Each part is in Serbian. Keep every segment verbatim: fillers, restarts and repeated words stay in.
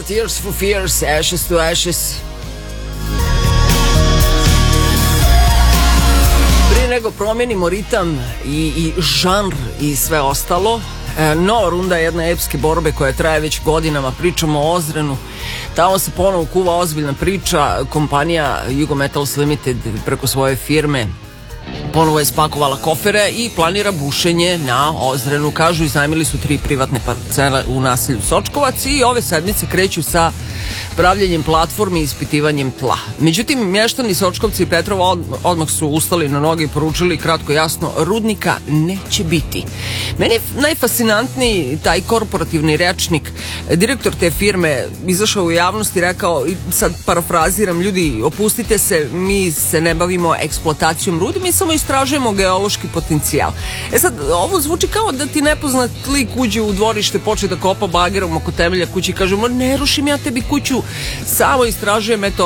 Tears for Fears, Ashes to Ashes. Prije nego promenimo ritam i, i žanr i sve ostalo, e, nova runda je jedne epske borbe koja traje već godinama. Pričamo o Ozrenu, tamo se ponovo kuva ozbiljna priča. Kompanija Jugo Metals Limited preko svoje firme ponovo je spakovala kofere i planira bušenje na Ozrenu. Kažu, iznajmili su tri privatne parcele u naselju Sočkovac i ove sedmice kreću sa pravljenjem platformi i ispitivanjem tla. Međutim, mještani Sočkovci i Petrova od, odmah su ustali na noge i poručili kratko jasno, rudnika neće biti. Meni je najfascinantniji taj korporativni rečnik. Direktor te firme izašao u javnost i rekao, i sad parafraziram, ljudi, opustite se, mi se ne bavimo eksploatacijom rude, mi samo istražujemo geološki potencijal. E sad, ovo zvuči kao da ti nepoznat lik uđe u dvorište, počne da kopa bagerom oko temelja kući i kaže, ne rušim ja tebi kuću, samo istražujem, eto,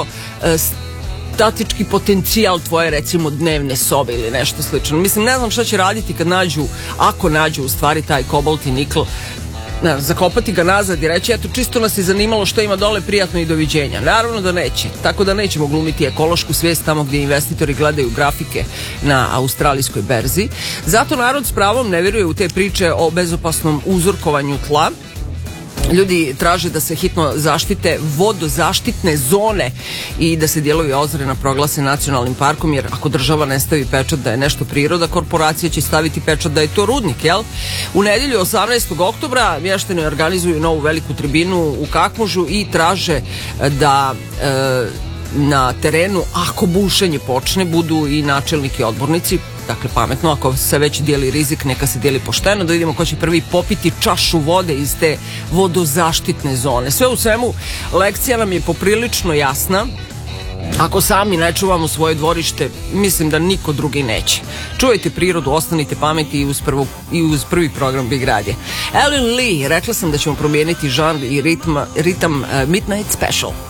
statički potencijal tvoje, recimo, dnevne sobe ili nešto slično. Mislim, ne znam šta će raditi kad nađu, ako nađu u stvari taj kobolt i nikl, ne, zakopati ga nazad i reći, eto, čisto nas je zanimalo što ima dole, prijatno i doviđenja. Naravno da neće, tako da nećemo glumiti ekološku svijest tamo gdje investitori gledaju grafike na australijskoj berzi. Zato narod s pravom ne vjeruje u te priče o bezopasnom uzorkovanju tla. Ljudi traže da se hitno zaštite vodozaštitne zone i da se dijelovi Ozrena proglase nacionalnim parkom, jer ako država ne stavi pečat da je nešto priroda, korporacija će staviti pečat da je to rudnik, jel? U nedjelju osamnaestog oktobra mještani organizuju novu veliku tribinu u Kakmužu i traže da e, na terenu, ako bušenje počne, budu i načelnik i odbornici. Dakle, pametno, ako se već dijeli rizik, neka se dijeli pošteno, da vidimo ko će prvi popiti čašu vode iz te vodozaštitne zone. Sve u svemu, lekcija nam je poprilično jasna. Ako sami ne čuvamo svoje dvorište, mislim da niko drugi neće. Čuvajte prirodu, ostanite pameti i uz, prvu, i uz prvi program Big Radija. Ellen Lee, rekla sam da ćemo promijeniti žanr i ritma, ritam uh, Midnight Special.